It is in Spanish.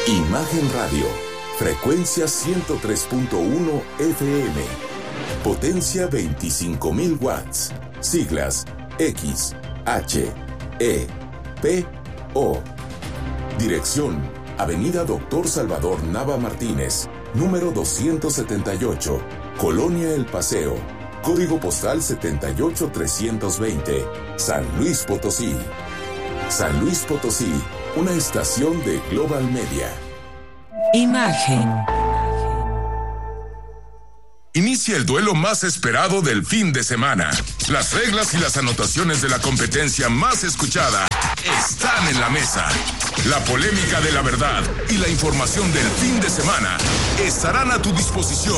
Imagen Radio, frecuencia 103.1 FM, potencia 25.000 watts, siglas X, H, E, P, O. Dirección, Avenida Doctor Salvador Nava Martínez, número 278, Colonia El Paseo, código postal 78320, San Luis Potosí. San Luis Potosí, una estación de Global Media. Imagen. Inicia el duelo más esperado del fin de semana. Las reglas y las anotaciones de la competencia más escuchada están en la mesa. La polémica de la verdad y la información del fin de semana estarán a tu disposición.